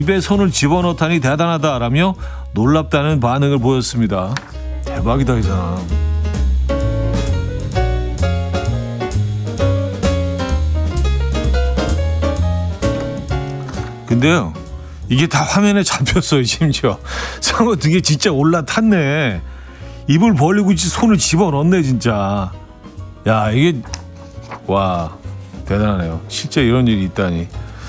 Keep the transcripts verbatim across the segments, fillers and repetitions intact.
입에 손을 집어넣다니 대단하다라며 놀랍다는 반응을 보였습니다. 대박이다 이 사람. 근데요, 이게 다 화면에 잡혔어요. 심지어 상어 등에 진짜 올라탔네. 입을 벌리고 손을 집어넣네 진짜. 야, 이게 와 대단하네요. 실제 이런 일이 있다니.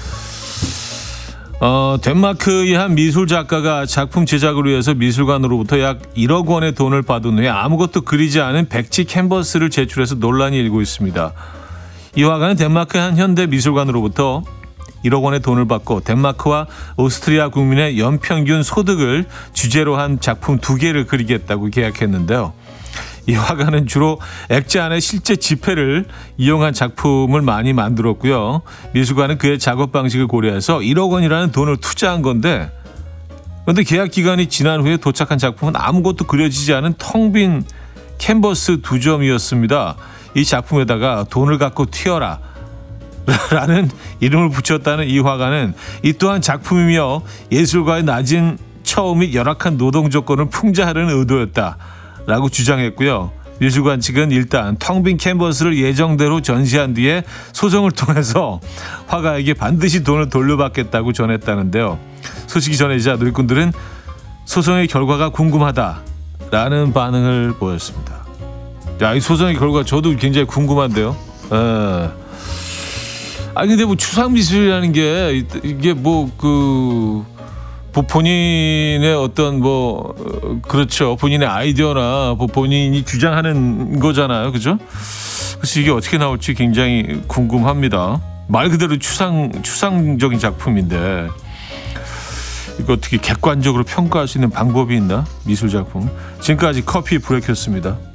어, 덴마크의 한 미술 작가가 작품 제작을 위해서 미술관으로부터 약 일억 원의 돈을 받은 후에 아무것도 그리지 않은 백지 캔버스를 제출해서 논란이 일고 있습니다. 이 화가는 덴마크의 한 현대 미술관으로부터 일억 원의 돈을 받고 덴마크와 오스트리아 국민의 연평균 소득을 주제로 한 작품 두 개를 그리겠다고 계약했는데요. 이 화가는 주로 액자 안에 실제 지폐를 이용한 작품을 많이 만들었고요. 미술관은 그의 작업 방식을 고려해서 일억 원이라는 돈을 투자한 건데, 그런데 계약 기간이 지난 후에 도착한 작품은 아무것도 그려지지 않은 텅 빈 캔버스 두 점이었습니다. 이 작품에다가 돈을 갖고 튀어라 라는 이름을 붙였다는 이 화가는 이 또한 작품이며 예술가의 낮은 처우 및 열악한 노동 조건을 풍자하려는 의도였다 라고 주장했고요. 미술관 측은 일단 텅 빈 캔버스를 예정대로 전시한 뒤에 소송을 통해서 화가에게 반드시 돈을 돌려받겠다고 전했다는데요. 소식이 전해지자 누리꾼들은 소송의 결과가 궁금하다라는 반응을 보였습니다. 야, 이 소송의 결과 저도 굉장히 궁금한데요. 에. 아 근데 뭐 추상 미술이라는 게 이게 뭐그 뭐 본인의 어떤 뭐 그렇죠, 본인의 아이디어나 뭐 본인이 주장하는 거잖아요, 그죠? 그래서 이게 어떻게 나올지 굉장히 궁금합니다. 말 그대로 추상 추상적인 작품인데 이거 어떻게 객관적으로 평가할 수 있는 방법이 있나? 미술 작품. 지금까지 커피 브레이크였습니다.